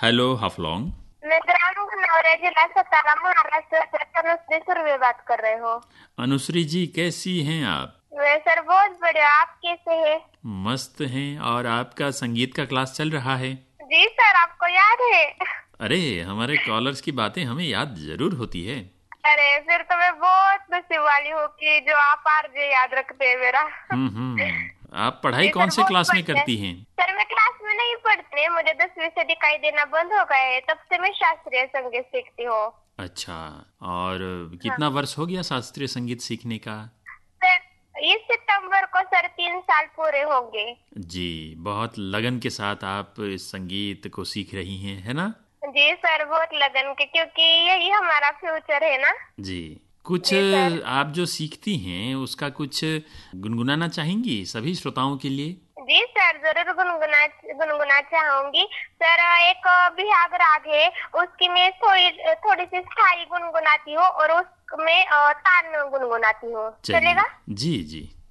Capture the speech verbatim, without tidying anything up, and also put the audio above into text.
Hello Haflong. मैं ग्रामीण खनौरा जिला सतारा महाराष्ट्र से तनुश्री सुरभि बात कर रहे हो। अनुश्री जी कैसी हैं आप? मैं सर बहुत बढ़िया, आप कैसे हैं? मस्त हैं। और आपका संगीत का क्लास चल रहा है? जी सर, आपको याद है? अरे हमारे कॉलर्स की बातें हमें याद जरूर होती है। अरे फिर तो मैं बहुत नसीब वाली हूँ कि जो आप आरजे याद रखते हैं मेरा। हम्म हम्म आप पढ़ाई जी कौन सर, से बहुत क्लास में बढ़िया। करती हैं? सर मैं क्लास में नहीं पढ़ती, मुझे दसवीं से दिखाई देना बंद हो गए, तब से मैं शास्त्रीय संगीत सीखती हूँ। अच्छा। और हाँ कितना वर्ष हो गया शास्त्रीय संगीत सीखने का? सर, इस सितंबर को सर तीन साल पूरे होंगे। जी, बहुत लगन के साथ आप इस संगीत को सीख रही हैं, है ना? जी सर, बहुत लगन के, क्योंकि यही हमारा फ्यूचर है ना। जी। कुछ जी सर। आप जो सीखती हैं उसका कुछ गुनगुनाना चाहेंगी सभी श्रोताओं के लिए? जी सर, जरूर गुनगुना गुनगुना चाहूंगी। सर एक बिहाग राग है, उसकी मैं थोड़ी थोड़ी सी स्थाई गुनगुनाती हूँ और उसमें अ, तान गुनगुनाती हूँ, चलिए। चलेगा? जी जी।